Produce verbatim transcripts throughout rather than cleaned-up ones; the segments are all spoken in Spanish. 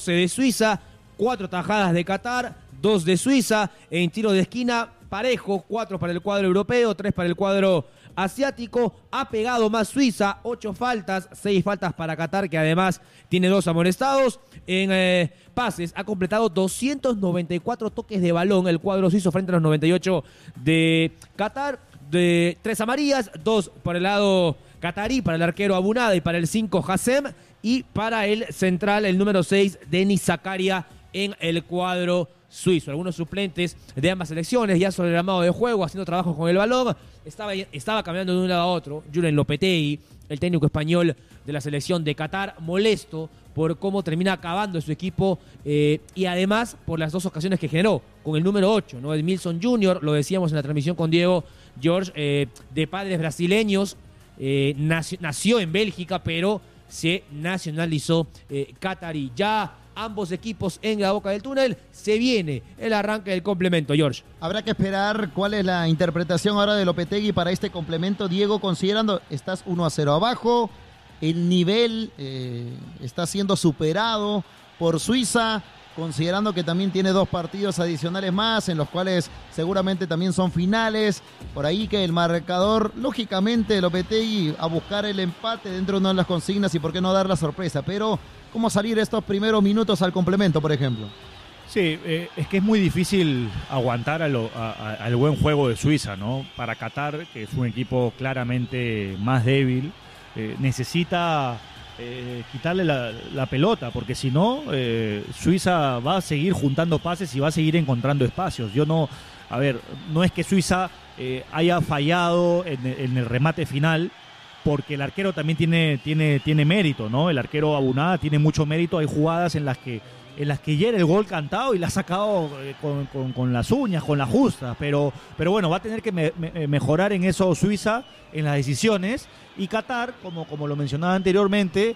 doce de Suiza, cuatro tajadas de Qatar, dos de Suiza. En tiro de esquina, parejo, cuatro para el cuadro europeo, tres para el cuadro asiático. Ha pegado más Suiza, ocho faltas, seis faltas para Qatar, que además tiene dos amonestados. En eh, pases ha completado doscientos noventa y cuatro toques de balón el cuadro suizo frente a los noventa y ocho de Qatar. De tres amarillas, dos por el lado catarí, para el arquero Abunada y para el cinco Hassem, y para el central, el número seis, Denis Zakaria, en el cuadro suizo. Algunos suplentes de ambas selecciones ya sobre el armado de juego, haciendo trabajo con el balón. Estaba, estaba cambiando de un lado a otro Julen Lopetegui, el técnico español de la selección de Qatar, molesto por cómo termina acabando su equipo eh, y además por las dos ocasiones que generó con el número ocho, ¿no? Edmilson junior, lo decíamos en la transmisión con Diego, George, eh, de padres brasileños, eh, nació, nació en Bélgica, pero se nacionalizó eh, catarí. Ya ambos equipos en la boca del túnel, se viene el arranque del complemento, George. Habrá que esperar cuál es la interpretación ahora de Lopetegui para este complemento, Diego, considerando estás uno a cero abajo, el nivel eh, está siendo superado por Suiza, considerando que también tiene dos partidos adicionales más, en los cuales seguramente también son finales, por ahí que el marcador, lógicamente Lopetegui a buscar el empate dentro de una de las consignas y por qué no dar la sorpresa, pero ¿cómo salir estos primeros minutos al complemento, por ejemplo? Sí, eh, es que es muy difícil aguantar a lo, a, a, al buen juego de Suiza, ¿no? Para Qatar, que es un equipo claramente más débil, eh, necesita eh, quitarle la, la pelota, porque si no, eh, Suiza va a seguir juntando pases y va a seguir encontrando espacios. Yo no, a ver, no es que Suiza eh, haya fallado en, en el remate final, porque el arquero también tiene, tiene, tiene mérito, ¿no? El arquero Abunada tiene mucho mérito. Hay jugadas en las que en las que hiere el gol cantado y la ha sacado eh, con, con, con las uñas, con las justas, pero, pero bueno, va a tener que me, me, mejorar en eso Suiza, en las decisiones, y Qatar, como, como lo mencionaba anteriormente,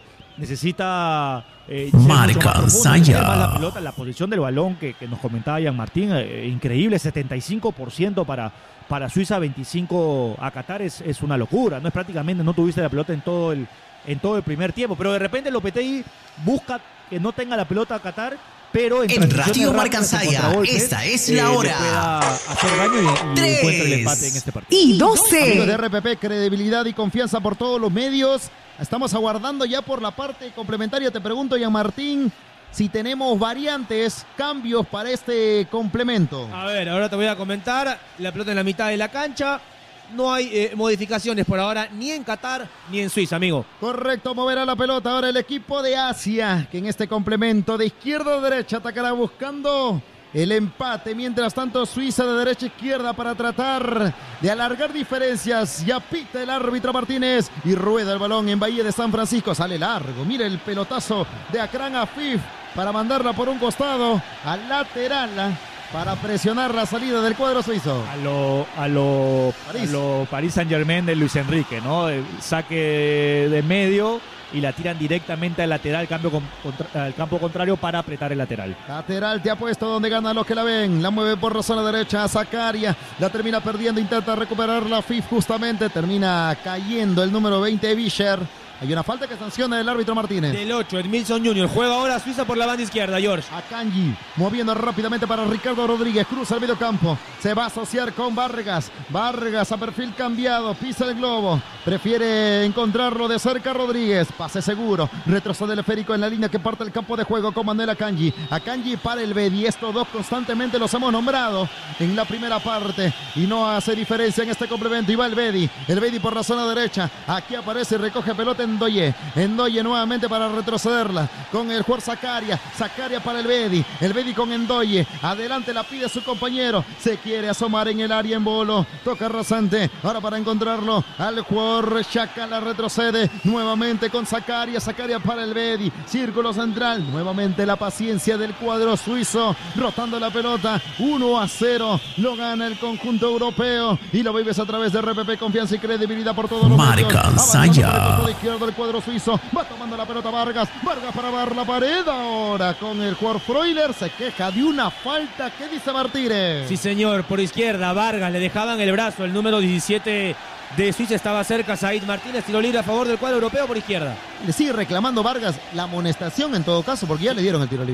necesita eh, marca Saya la pelota, la posición del balón que, que nos comentaba Jean Martín, eh, increíble, setenta y cinco por ciento para, para Suiza, veinticinco a Qatar, es, es una locura, no es prácticamente, no tuviste la pelota en todo el en todo el primer tiempo, pero de repente Lopetegui busca que no tenga la pelota a Qatar, pero en, en Radio Marca Saya, esta es la eh, hora. Pueda hacer daño y, y encuentre el empate en este partido. Y doce. Amigos de R P P, credibilidad y confianza por todos los medios. Estamos aguardando ya por la parte complementaria. Te pregunto, Jean Martín, si tenemos variantes, cambios para este complemento. A ver, ahora te voy a comentar. La pelota en la mitad de la cancha. No hay eh, modificaciones por ahora, ni en Qatar ni en Suiza, amigo. Correcto, moverá la pelota ahora el equipo de Asia, que en este complemento de izquierda a derecha atacará buscando el empate. Mientras tanto, Suiza de derecha a izquierda para tratar de alargar diferencias. Ya pita el árbitro Martínez y rueda el balón en Bahía de San Francisco. Sale largo, mire el pelotazo de Akram Afif para mandarla por un costado al lateral, para presionar la salida del cuadro suizo. A lo, a lo, París. A lo Paris Saint-Germain de Luis Enrique, ¿no? El saque de medio y la tiran directamente al lateral, cambio con, contra, al campo contrario para apretar el lateral. Lateral te ha puesto donde gana los que la ven. La mueve por la zona derecha a Zakaria. La termina perdiendo, intenta recuperar la F I F justamente. Termina cayendo el número veinte, Vischer. Hay una falta que sanciona el árbitro Martínez. Del ocho, Edmilson junior Juega ahora Suiza por la banda izquierda, George. Akanji moviendo rápidamente para Ricardo Rodríguez. Cruza el medio campo. Se va a asociar con Vargas. Vargas a perfil cambiado. Pisa el globo. Prefiere encontrarlo de cerca Rodríguez. Pase seguro. Retrocede el esférico en la línea que parte el campo de juego con Manuel Akanji. Akanji para el Bedi. Estos dos constantemente los hemos nombrado en la primera parte. Y no hace diferencia en este complemento. Y va el Bedi. El Bedi por la zona derecha. Aquí aparece y recoge pelota Ndoye. Ndoye nuevamente para retrocederla con el jugador Zakaria. Zakaria para el Bedi. El Bedi con Ndoye. Adelante la pide su compañero. Se quiere asomar en el área en bolo. Toca rasante. Ahora para encontrarlo al jugador Xhaka, la retrocede nuevamente con Zakaria. Zakaria para el Bedi. Círculo central. Nuevamente la paciencia del cuadro suizo. Rotando la pelota. uno a cero. Lo gana el conjunto europeo. Y lo vives a través de R P P. Confianza y credibilidad por todos los Marca Saya. Del cuadro suizo, va tomando la pelota Vargas, Vargas para ver la pared ahora con el jugador Freuler, se queja de una falta. ¿Qué dice Martínez? Sí señor, por izquierda Vargas, le dejaban el brazo, el número diecisiete de Suiza estaba cerca, Said Martínez, tiro libre a favor del cuadro europeo por izquierda. Le sigue reclamando Vargas la amonestación en todo caso, porque ya le dieron el tiro libre.